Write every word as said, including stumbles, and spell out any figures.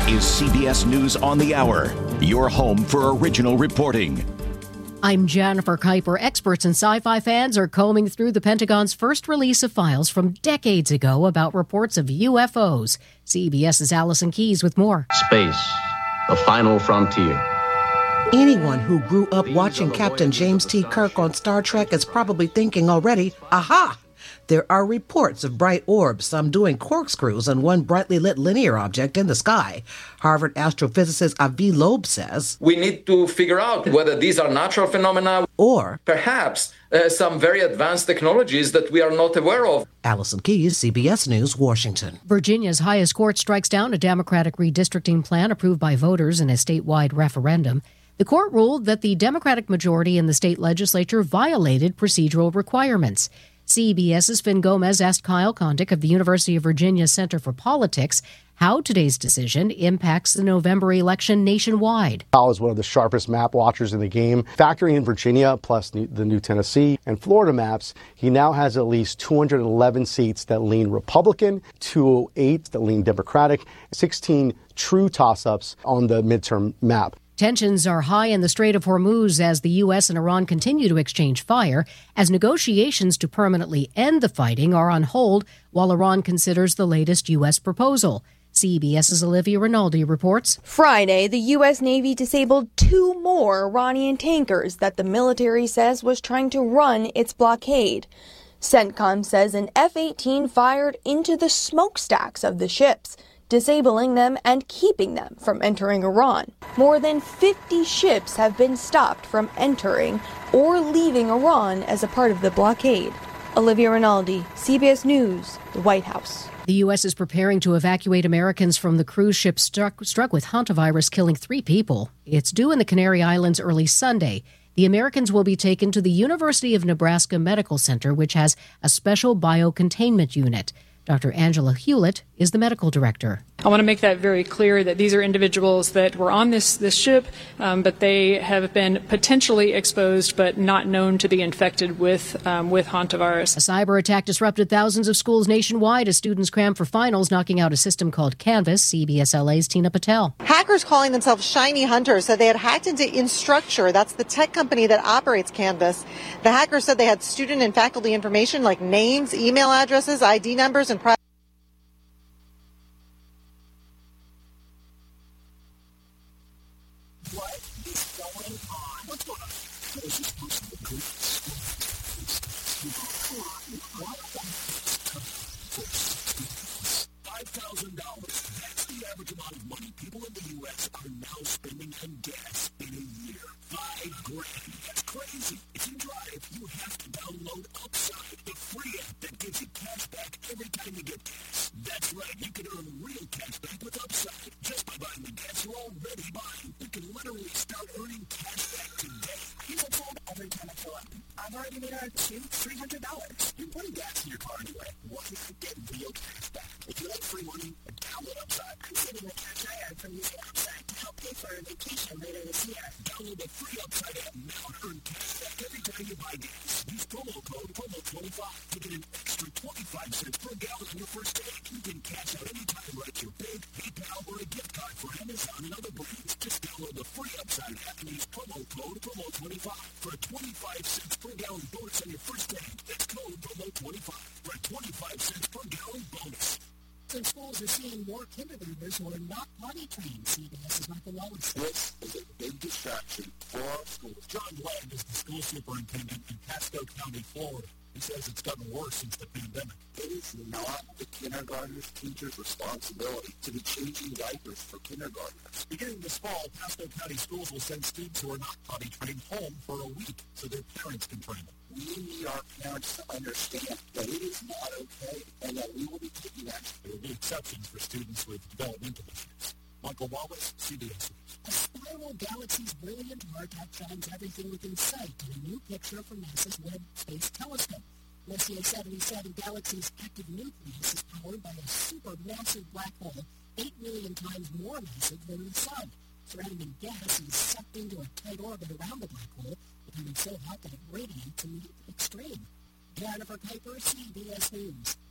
is C B S News on the Hour, your home for original reporting. I'm Jennifer Kuiper. Experts and sci-fi fans are combing through the Pentagon's first release of files from decades ago about reports of U F Os. CBS's Allison Keyes with more. Space, the final frontier. Anyone who grew up watching Captain James T. Kirk on Star Trek is probably thinking already, aha! There are reports of bright orbs, some doing corkscrews on one brightly lit linear object in the sky. Harvard astrophysicist Avi Loeb says, we need to figure out whether these are natural phenomena or perhaps uh, some very advanced technologies that we are not aware of. Allison Keyes, C B S News, Washington. Virginia's highest court strikes down a Democratic redistricting plan approved by voters in a statewide referendum. The court ruled that the Democratic majority in the state legislature violated procedural requirements. CBS's Finn Gomez asked Kyle Kondik of the University of Virginia Center for Politics how today's decision impacts the November election nationwide. Kyle is one of the sharpest map watchers in the game. Factoring in Virginia, plus the new Tennessee and Florida maps, he now has at least two hundred eleven seats that lean Republican, two hundred eight that lean Democratic, sixteen true toss-ups on the midterm map. Tensions are high in the Strait of Hormuz as the U S and Iran continue to exchange fire, as negotiations to permanently end the fighting are on hold while Iran considers the latest U S proposal. CBS's Olivia Rinaldi reports. Friday, the U S Navy disabled two more Iranian tankers that the military says was trying to run its blockade. CENTCOM says an F eighteen fired into the smokestacks of the ships, disabling them and keeping them from entering Iran. More than fifty ships have been stopped from entering or leaving Iran as a part of the blockade. Olivia Rinaldi, C B S News, the White House. The U S is preparing to evacuate Americans from the cruise ship struck, struck with hantavirus, killing three people. It's due in the Canary Islands early Sunday. The Americans will be taken to the University of Nebraska Medical Center, which has a special biocontainment unit. Doctor Angela Hewlett is the medical director. I want to make that very clear that these are individuals that were on this, this ship, um, but they have been potentially exposed but not known to be infected with um, with hantavirus. A cyber attack disrupted thousands of schools nationwide as students crammed for finals, knocking out a system called Canvas. C B S L A's Tina Patel. Hackers calling themselves Shiny Hunters said they had hacked into Instructure. That's the tech company that operates Canvas. The hackers said they had student and faculty information like names, email addresses, I D numbers, and private. five thousand dollars. That's the average amount of money people in the U S are now spending on gas in a year. Five grand. That's crazy. If you drive, you have to download Upside, the free app that gives you cash back every time you get gas. That's right. You can earn real cash back with Upside just by buying the gas you're already buying. You can literally start earning cash back today. You know, every time I fill up, I've already made our two, three hundred dollars. You're putting gas in your car anyway. Why not get real cash back? If you like free money, download Upside. I'm saving the cash I earned from using Upside to help pay for a vacation later this year. Download the free Upside app now and earn cash back every time you buy gas. Use promo code promo twenty-five to get an extra twenty-five cents per gallon on your first tank. You can cash out anytime like your bank, PayPal, or a gift card for Amazon and other brands. Just download the free Upside app and use promo code promo twenty-five for a twenty-five cents per gallon bonus on your first tank. That's code promo twenty-five for a twenty-five cents per gallon bonus. Some schools are seeing more kindergartners who are not potty trained. CBS's Michael Wallace. This is a big distraction for our schools. John Bland is the school superintendent in Pasco County, Florida. He says it's gotten worse since the pandemic. It is not the kindergartner's teacher's responsibility to be changing diapers for kindergartners. Beginning this fall, Pasco County schools will send students who are not potty trained home for a week so their parents can train them. We need our parents to understand that it is not okay and that we will be taking action. There will be exceptions for students with developmental issues. Michael Wallace, C B S News. A spiral galaxy's brilliant arc outshines everything within sight in a new picture from NASA's Webb Space Telescope. Messier seventy-seven Galaxy's active nucleus is powered by a supermassive black hole, eight million times more massive than the Sun. Surrounding gas is sucked into a tight orbit around the black hole, becoming so hot that it radiates in the extreme. Jennifer Kuiper, C B S News.